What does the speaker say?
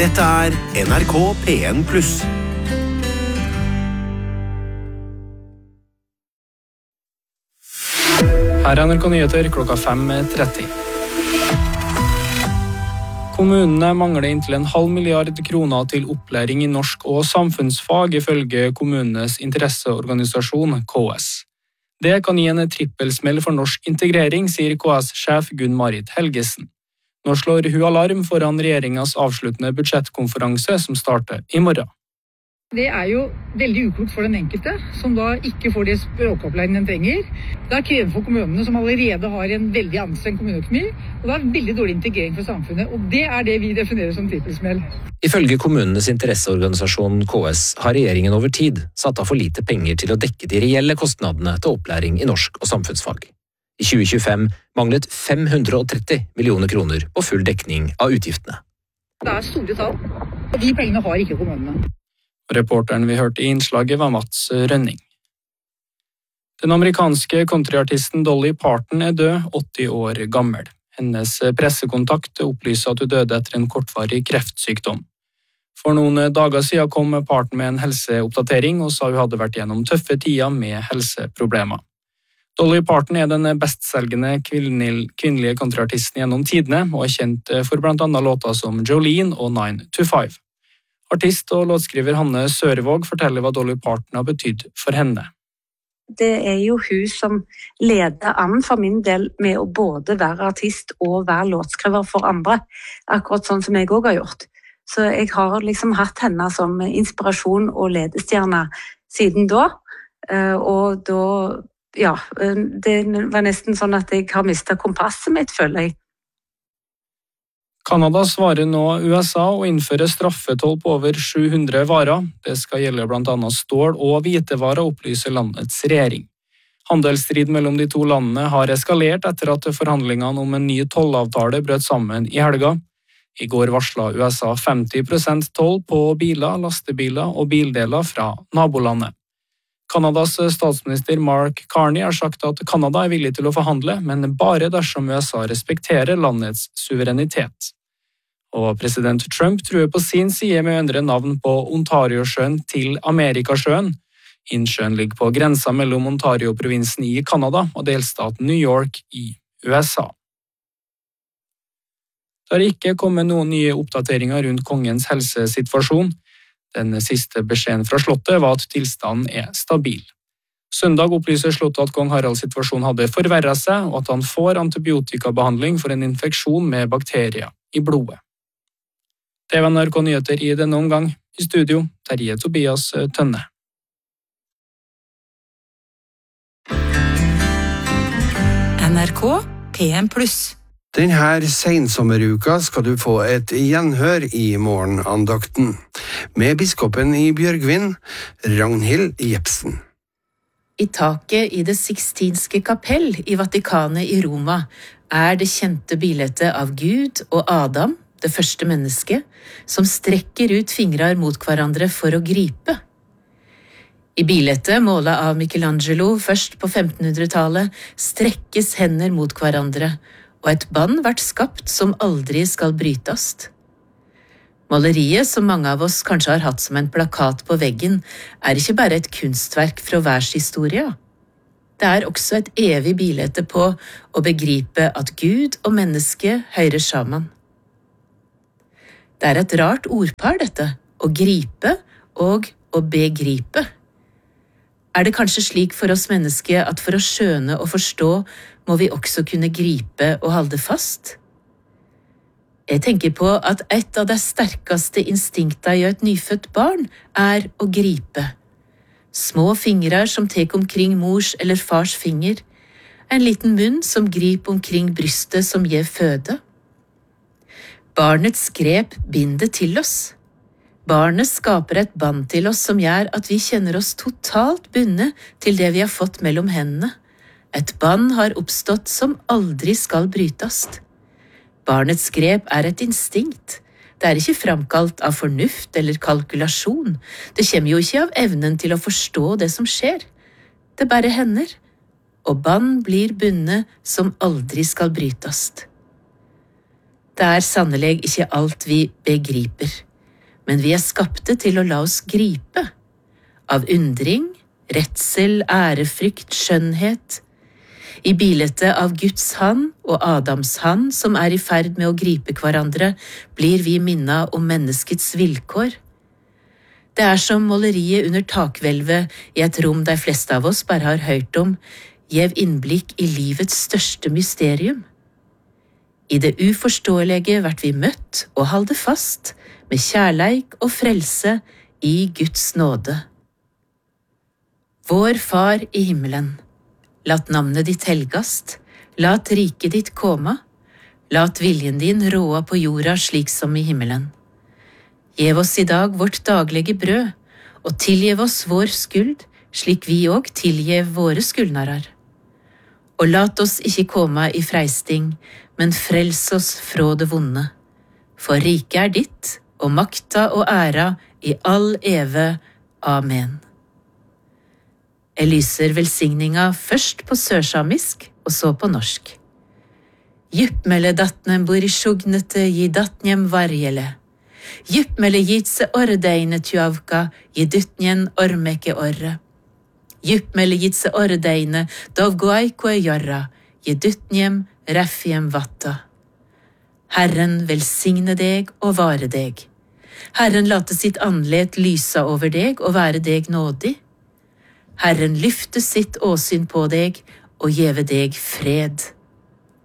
Dette NRK P1+. Her NRK Nyheter klokka 5:30. Kommunene mangler inntil 0,5 milliard kroner til opplæring i norsk og samfunnsfag, ifølge kommunenes interesseorganisasjon KS. Det kan gi en trippelsmell for norsk integrering, sier KS-sjef Gunn-Marit Helgesen. Nå slår hun alarm foran regjeringens avsluttende budsjettkonferanse som starter i morgen. Det jo veldig uklokt for den enkelte, som da ikke får det språkopplæringen den trenger. Det krevende for kommunene, som allerede har en veldig anstrengt kommuneøkonomi, og det veldig dårlig integrering for samfunnet, og det det vi definerer som trippelsmell. Ifølge kommunenes interesseorganisasjon KS har regjeringen over tid satt av for lite penger til å dekke de reelle kostnadene til opplæring i norsk og samfunnsfag. I 2025 manglet 530 millioner kroner på full dekning av utgiftene. Det store tall, og de pengene har ikke kommunene. Reporteren vi hørte i innslaget var Mats Rønning. Den amerikanske countryartisten Dolly Parton død, 80 år gammel. Hennes pressekontakt opplyser at hun døde etter en kortvarig kreftsykdom. For noen dager siden kom Parton med en helseoppdatering og sa hun hadde vært gjennom tøffe tider med helseproblemer. Dolly Parton den bestselgende kvinnelige countryartisten gjennom tidene og kjent for blant annet låter som Jolene og 9 to 5. Artist og låtskriver Hanne Sørevåg forteller hva Dolly Parton har betydd for henne. Det jo hun som leder an for min del med å både være artist og være låtskriver for andre, akkurat sånn som jeg også har gjort. Så jeg har liksom hatt henne som inspirasjon og ledestjerne siden da, og da, ja, det var nesten sånn at jeg har mistet kompasset mitt, føler jeg. Kanada svarer nå USA å innføre straffetoll på over 700 varer. Det skal gjelde blant annet stål og hvitevarer, opplyser landets regjering. Handelsstriden mellom de to landene har eskalert etter at forhandlingene om en ny tollavtale brøt sammen i helga. I går varslet USA 50% toll på biler, lastebiler og bildeler fra nabolandet. Kanadas statsminister Mark Carney har sagt at Kanada villig til å forhandle, men bare dersom USA respekterer landets suverenitet. Og president Trump truer på sin side med å endre navn på Ontario-sjøen til Amerikasjøen. Innsjøen ligger på grensa mellom Ontario-provinsen i Kanada og delstaten New York i USA. Det har ikke kommet noen nye oppdateringer rundt kongens helsesituasjon. Den siste beskjeden fra slottet var at tilstanden stabil. Søndag opplyser slottet at kong Haralds situasjon hadde forverret seg, og at han får antibiotikabehandling for en infeksjon med bakterier i blodet. Det var NRK Nyheter i denne omgang. I studio, Terje Tobias Tønne. NRK P1+. Denne sensommeruka skal du få et gjenhør i morgenandakten, med biskopen i Bjørgvin, Ragnhild Jepsen. I taket i det Sixtinske kapell i Vatikanet i Roma det kjente bildet av Gud og Adam, det første mennesket, som strekker ut fingrar mot hverandre for å gripe. I bildet, målet av Michelangelo først på 1500-tallet, strekkes hender mot hverandre, og et bånd vært skapt som aldri skal brytast. Maleriet, som mange av oss kanskje har hatt som en plakat på veggen, ikke bare et kunstverk fra verdenshistoria. Det også et evig bilde på å begripe at Gud og menneske hører sammen. Det et rart ordpar, dette, å gripe og å begripe. Det kanskje slik for oss mennesker at for å skjønne og forstå må vi også kunne gripe og holde fast? Jeg tenker på at et av de sterkeste instinkter i et nyfødt barn å gripe. Små fingrer som tek omkring mors eller fars finger, en liten munn som griper omkring brystet som gir føde. Barnets grep binder til oss. Barnet skaper et band til oss som gjør at vi kjenner oss totalt bundet til det vi har fått mellom hendene. Et band har oppstått som aldri skal brytast. Barnets grep et instinkt. Det ikke framkalt av fornuft eller kalkulasjon. Det kommer jo ikke av evnen til å forstå det som skjer. Det bare hender. Og band blir bundet som aldri skal brytast. Det sannelig ikke alt vi begriper. men vi skapte til å la oss gripe. Av undring, redsel, ærefrykt, skjønnhet. I bildet av Guds hand og Adams hand, som i ferd med å gripe hverandre, blir vi minnet om menneskets vilkår. Det som måleriet under takhvelvet i et rom de fleste av oss bare har hørt om, gjev innblikk i livets største mysterium. I det uforståelige vert vi møtt og halde fast med kjærleik og frelse i Guds nåde. Vår Far i himmelen, lat navnet ditt helgast, lat riket ditt koma, lat viljen din råa på jorda slik som i himmelen. Gjev oss i dag vårt daglige brød, og tilgjev oss vår skuld, slik vi og tilgjev våre skuldnarar. Og lat oss ikke komme i freisting, men frels oss fra det vonde. For riket ditt, og makta og æra i all eve. Amen. Jeg lyser velsigninga først på sørsamisk, og så på norsk. Djupmele datnen bor i sjugnete, gi datnjem varjele. Djupmele gitse ordeine tjavka, gi dytnjen ormeke orre. Djupmele gitse ordeine, dovgoaiko jarra, gi dytnjem reffjem vatta. Herren velsigne deg og vare deg. Herren late sitt anlet lysa over deg og være deg nådig. Herren lyfte sitt åsyn på deg og gjeve deg fred.